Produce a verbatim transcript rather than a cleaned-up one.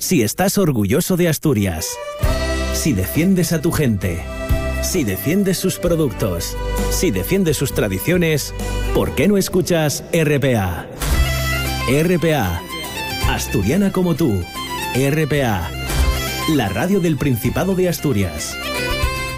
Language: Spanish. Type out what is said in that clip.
Si estás orgulloso de Asturias, si defiendes a tu gente, si defiendes sus productos, si defiendes sus tradiciones, ¿por qué no escuchas R P A? R P A, asturiana como tú. R P A, la radio del Principado de Asturias.